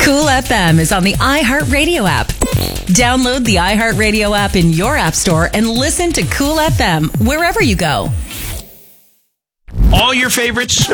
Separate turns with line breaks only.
Cool FM is on the iHeartRadio app. Download the iHeartRadio app in your app store and listen to Cool FM wherever you go.
All your favorites